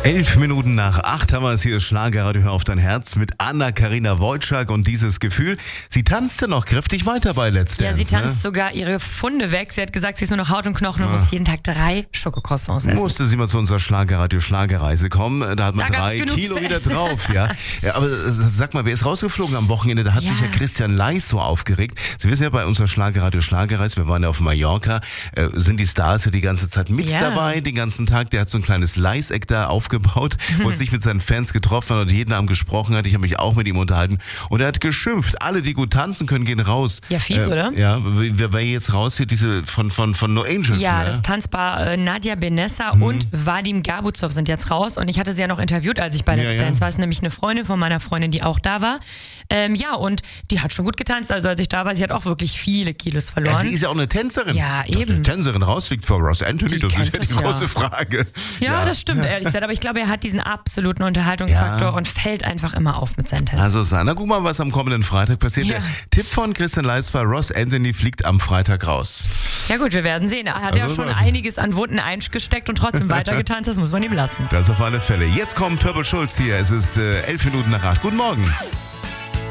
11 Minuten nach 8 haben wir es hier, Schlagerradio Hör auf dein Herz mit Anna-Karina Wojcik und dieses Gefühl. Sie tanzte noch kräftig weiter bei Let's Dance. Ja, sie tanzt sogar ihre Funde weg. Sie hat gesagt, sie ist nur noch Haut und Knochen und muss jeden Tag 3 Schokocroissants essen. Musste sie mal zu unserer Schlagerradio Schlagerreise kommen. Da hat man Da gab's 3 genug Kilo zu wieder essen. drauf. Ja, aber sag mal, wer ist rausgeflogen am Wochenende? Da hat sich ja Christian Leis so aufgeregt. Sie wissen ja, bei unserer Schlagerradio Schlagerreise, wir waren ja auf Mallorca, sind die Stars ja die ganze Zeit mit dabei, den ganzen Tag. Der hat so ein kleines Leiseck da aufgebaut, wo er sich mit seinen Fans getroffen hat und jeden Abend gesprochen hat. Ich habe mich auch mit ihm unterhalten. Und er hat geschimpft. Alle, die gut tanzen können, gehen raus. Ja, fies, oder? Ja, wer jetzt raus hier, diese von No Angels. Ja, ne? das Tanzpaar Nadja Benessa und Vadim Gabuzov sind jetzt raus. Und ich hatte sie ja noch interviewt, als ich bei Let's Dance war. Es ist nämlich eine Freundin von meiner Freundin, die auch da war. Und die hat schon gut getanzt. Also als ich da war, sie hat auch wirklich viele Kilos verloren. Ja, sie ist ja auch eine Tänzerin. Ja, Dass eben. eine Tänzerin rausfliegt vor Ross Anthony, das ist ja die große Frage. Ja, das stimmt, ehrlich gesagt. Aber ich glaube, er hat diesen absoluten Unterhaltungsfaktor und fällt einfach immer auf mit seinen Tänzen. Also Sana, guck mal, was am kommenden Freitag passiert. Ja. Der Tipp von Christian Leis war, Ross Anthony fliegt am Freitag raus. Ja gut, wir werden sehen. Er hat ja schon einiges an Wunden eingesteckt und trotzdem weitergetanzt. Das muss man ihm lassen. Das auf alle Fälle. Jetzt kommt Purple Schulz hier. Es ist 11 Minuten nach 8. Guten Morgen.